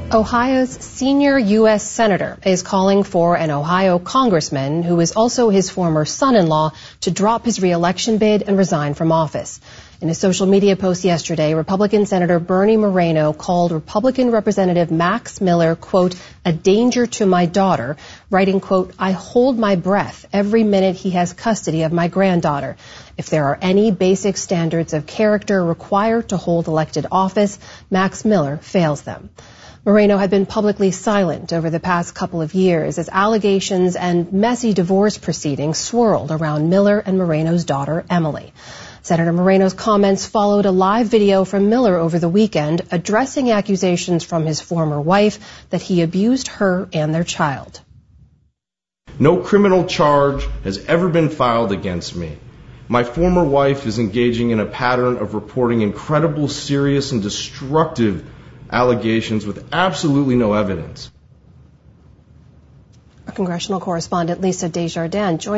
Ohio's senior U.S. senator is calling for an Ohio congressman, who is also his former son-in-law, to drop his re-election bid and resign from office. In a social media post yesterday, Republican Senator Bernie Moreno called Republican Representative Max Miller, quote, a danger to my daughter, writing, quote, I hold my breath every minute he has custody of my granddaughter. If there are any basic standards of character required to hold elected office, Max Miller fails them. Moreno had been publicly silent over the past couple of years as allegations and messy divorce proceedings swirled around Miller and Moreno's daughter, Emily. Senator Moreno's comments followed a live video from Miller over the weekend addressing accusations from his former wife that he abused her and their child. No criminal charge has ever been filed against me. My former wife is engaging in a pattern of reporting incredible, serious, and destructive allegations with absolutely no evidence. Our congressional correspondent Lisa Desjardins joined